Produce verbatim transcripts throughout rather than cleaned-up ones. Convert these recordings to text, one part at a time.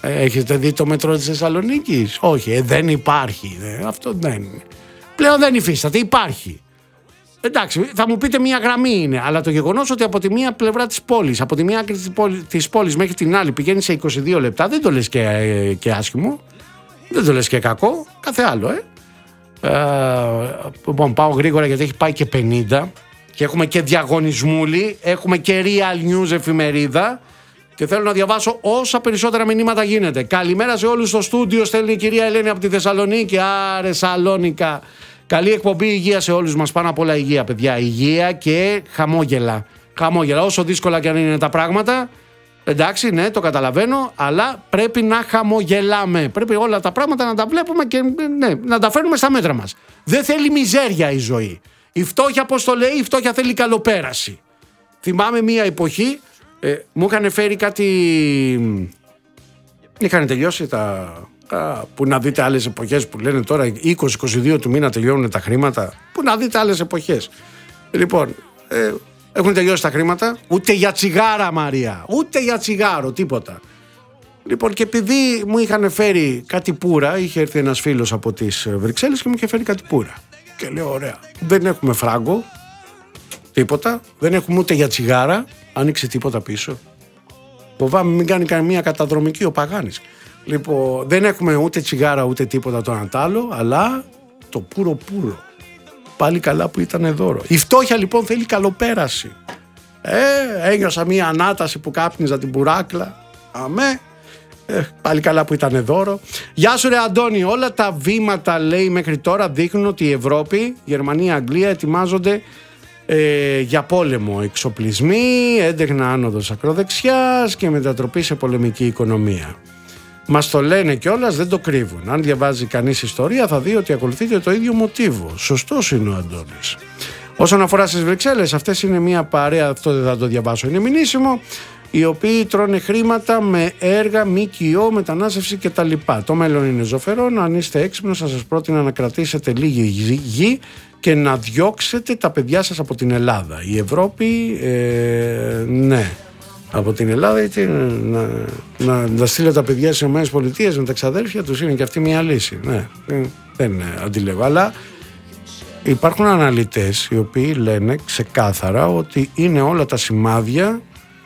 Έχετε δει το μετρό της Θεσσαλονίκης? Όχι, ε, δεν υπάρχει. Ε, αυτό δεν. Πλέον δεν υφίσταται, υπάρχει. Εντάξει, θα μου πείτε μία γραμμή είναι, αλλά το γεγονός ότι από τη μία πλευρά της πόλης, από τη μία άκρη της πόλης, της πόλης μέχρι την άλλη πηγαίνει σε είκοσι δύο λεπτά, δεν το λες και, ε, και άσχημο, δεν το λες και κακό, κάθε άλλο, ε. ε λοιπόν, πάω γρήγορα γιατί έχει πάει και πενήντα και έχουμε και διαγωνισμούλη, έχουμε και real news εφημερίδα και θέλω να διαβάσω όσα περισσότερα μηνύματα γίνεται. Καλημέρα σε όλους στο στούντιο, στέλνει η κυρία Ελένη από τη Θεσσαλονίκη. Άρε Σαλόνικα. Καλή εκπομπή, υγεία σε όλους μας. Πάνω απ' όλα υγεία, παιδιά. Υγεία και χαμόγελα. Χαμόγελα. Όσο δύσκολα και αν είναι τα πράγματα, εντάξει, ναι, το καταλαβαίνω, αλλά πρέπει να χαμογελάμε. Πρέπει όλα τα πράγματα να τα βλέπουμε και ναι, να τα φέρνουμε στα μέτρα μας. Δεν θέλει μιζέρια η ζωή. Η φτώχεια, πώς το λέει, η φτώχεια θέλει καλοπέραση. Θυμάμαι μία εποχή, ε, μου είχαν φέρει κάτι. Είχαν τελειώσει τα. Που να δείτε άλλες εποχές που λένε τώρα είκοσι είκοσι δύο του μήνα τελειώνουν τα χρήματα. Που να δείτε άλλες εποχές. Λοιπόν, ε, έχουν τελειώσει τα χρήματα. Ούτε για τσιγάρα, Μαρία. Ούτε για τσιγάρο, τίποτα. Λοιπόν, και επειδή μου είχαν φέρει κάτι πουρα, είχε έρθει ένας φίλος από τις Βρυξέλλες και μου είχε φέρει κάτι πουρα. Και λέω, ωραία, δεν έχουμε φράγκο, τίποτα. Δεν έχουμε ούτε για τσιγάρα. Άνοιξε τίποτα πίσω. Φοβάμαι μην κάνει καμία καταδρομική ο Παγάνης. Λοιπόν, δεν έχουμε ούτε τσιγάρα ούτε τίποτα το αντάλλο, αλλά το πουρο πουρο. Πάλι καλά που ήταν δώρο. Η φτώχεια λοιπόν θέλει καλοπέραση. Ε, ένιωσα μία ανάταση που κάπνιζα την πουράκλα. Αμέ. Ε, πάλι καλά που ήταν δώρο. Γεια σου ρε Αντώνη, όλα τα βήματα λέει μέχρι τώρα δείχνουν ότι η Ευρώπη, Γερμανία, Αγγλία ετοιμάζονται ε, για πόλεμο. Εξοπλισμοί, έντεχνα άνοδος ακροδεξιάς και μετατροπή σε πολεμική οικονομία. Μας το λένε κιόλας, δεν το κρύβουν. Αν διαβάζει κανείς ιστορία θα δει ότι ακολουθείται το ίδιο μοτίβο. Σωστός είναι ο Αντώνης. Όσον αφορά στις Βρυξέλλες, αυτές είναι μια παρέα, αυτό δεν θα το διαβάσω, είναι μηνύσιμο, οι οποίοι τρώνε χρήματα με έργα, ΜΚΟ, μετανάστευση κτλ. Το μέλλον είναι ζωφερό. Αν είστε έξυπνος, θα σας πρότεινα να κρατήσετε λίγη γη και να διώξετε τα παιδιά σας από την Ελλάδα. Η Ευρώπη, ε, ναι. Από την Ελλάδα, είτε να, να, να στείλω τα παιδιά στις ΗΠΑ με τα ξαδέρφια τους, είναι και αυτή μια λύση. Ναι, δεν αντιλέγω. Αλλά υπάρχουν αναλυτές οι οποίοι λένε ξεκάθαρα ότι είναι όλα τα σημάδια.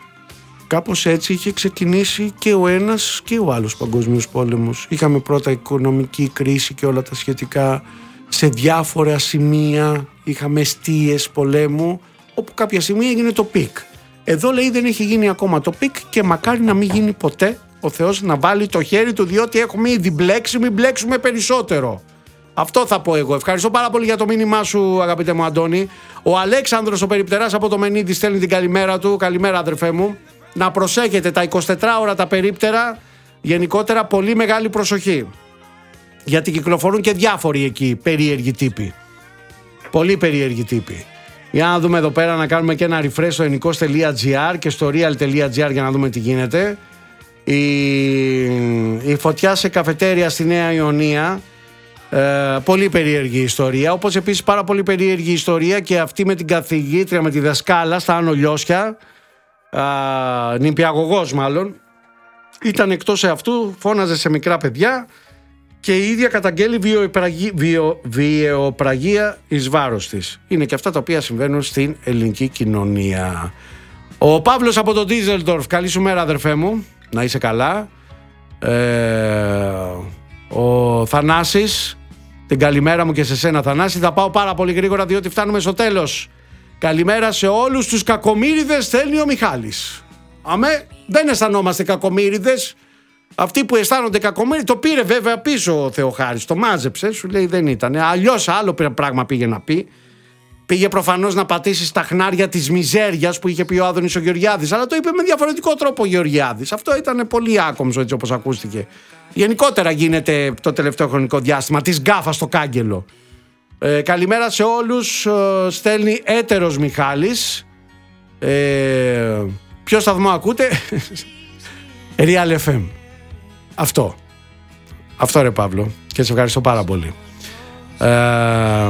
Κάπως έτσι είχε ξεκινήσει και ο ένας και ο άλλος παγκόσμιος πόλεμος. Είχαμε πρώτα οικονομική κρίση και όλα τα σχετικά. Σε διάφορα σημεία είχαμε εστίες πολέμου, όπου κάποια στιγμή έγινε το πικ. Εδώ λέει δεν έχει γίνει ακόμα το πικ και μακάρι να μην γίνει ποτέ, ο Θεός να βάλει το χέρι του, διότι έχουμε ήδη μπλέξει, μην μπλέξουμε περισσότερο. Αυτό θα πω εγώ. Ευχαριστώ πάρα πολύ για το μήνυμά σου, αγαπητέ μου Αντώνη. Ο Αλέξανδρος ο περιπτεράς από το Μενίδη στέλνει την καλημέρα του. Καλημέρα αδερφέ μου. Να προσέχετε τα εικοσιτέσσερις ώρα τα περίπτερα, γενικότερα πολύ μεγάλη προσοχή. Γιατί κυκλοφορούν και διάφοροι εκεί περίεργοι τύποι. Πολύ περίεργοι τύποι. Για να δούμε εδώ πέρα, να κάνουμε και ένα refresh στο ενικός τελεία τζι άρ και στο real τελεία τζι άρ για να δούμε τι γίνεται. Η, η φωτιά σε καφετέρια στη Νέα Ιωνία, ε, πολύ περίεργη ιστορία. Όπως επίσης πάρα πολύ περίεργη ιστορία και αυτή με την καθηγήτρια, με τη δασκάλα στα Άνω Λιώσια, νηπιαγωγός μάλλον, ήταν εκτός εαυτού, φώναζε σε μικρά παιδιά και η ίδια καταγγέλει βιοπραγία, βιο, βιοπραγία εις βάρος της. Είναι και αυτά τα οποία συμβαίνουν στην ελληνική κοινωνία. Ο Παύλος από το Ντίζελντορφ, καλή σου μέρα αδερφέ μου, να είσαι καλά. ε, Ο Θανάσης, την καλημέρα μου και σε σένα Θανάση. Θα πάω πάρα πολύ γρήγορα διότι φτάνουμε στο τέλος. Καλημέρα σε όλους τους κακομοίριδες, στέλνει ο Μιχάλης. Αμέ, δεν αισθανόμαστε κακομοίριδες. Αυτοί που αισθάνονται κακομοίριδες, το πήρε βέβαια πίσω ο Θεοχάρης, το μάζεψε, σου λέει δεν ήταν. Αλλιώς άλλο πράγμα πήγε να πει. Πήγε προφανώς να πατήσει στα χνάρια της μιζέριας που είχε πει ο Άδωνης ο Γεωργιάδης, αλλά το είπε με διαφορετικό τρόπο ο Γεωργιάδης. Αυτό ήταν πολύ άκομψο έτσι όπως ακούστηκε. Γενικότερα γίνεται το τελευταίο χρονικό διάστημα της γκάφας στο κάγκελο. Ε, καλημέρα σε όλους, ε, στέλνει έτερος Μιχάλης. ε, Ποιο σταθμό ακούτε? Real εφ εμ. Αυτό Αυτό ρε Παύλο, και σε ευχαριστώ πάρα πολύ. ε,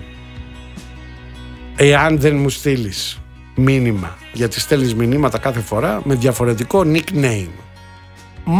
Εάν δεν μου στείλεις μήνυμα, γιατί στέλνεις μηνύματα κάθε φορά με διαφορετικό nickname,